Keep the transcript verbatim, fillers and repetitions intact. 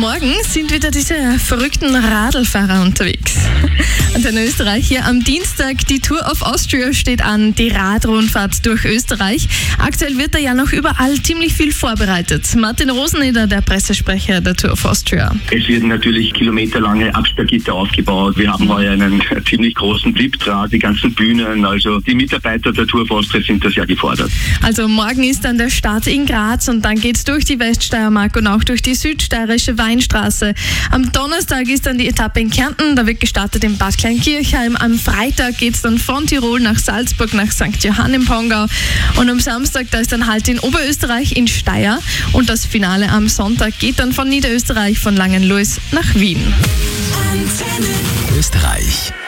Morgen sind wieder diese verrückten Radlfahrer unterwegs. Und in Österreich hier am Dienstag die Tour of Austria steht an, die Radrundfahrt durch Österreich. Aktuell wird da ja noch überall ziemlich viel vorbereitet. Martin Roseneder, der Pressesprecher der Tour of Austria. Es werden natürlich kilometerlange Absperrgitter aufgebaut. Wir haben heuer einen ziemlich großen Bliptrad, die ganzen Bühnen. Also die Mitarbeiter der Tour of Austria sind da sehr gefordert. Also morgen ist dann der Start in Graz und dann geht's durch die Weststeiermark und auch durch die südsteirische Weinstraße. Am Donnerstag ist dann die Etappe in Kärnten, da wird gestartet in Bad Kleinkirchheim. Am Freitag geht's dann von Tirol nach Salzburg, nach Sankt Johann im Pongau. Und am Samstag, da ist dann halt in Oberösterreich in Steyr. Und das Finale am Sonntag geht dann von Niederösterreich, von Langenlois nach Wien. Österreich.